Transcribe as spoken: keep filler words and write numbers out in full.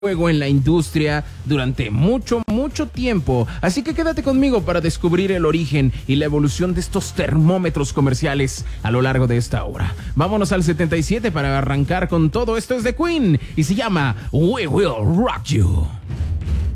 juego en la industria durante mucho, mucho tiempo. Así que quédate conmigo para descubrir el origen y la evolución de estos termómetros comerciales a lo largo de esta hora. Vámonos al setenta y siete para arrancar con todo. Esto es de Queen y se llama We Will Rock You.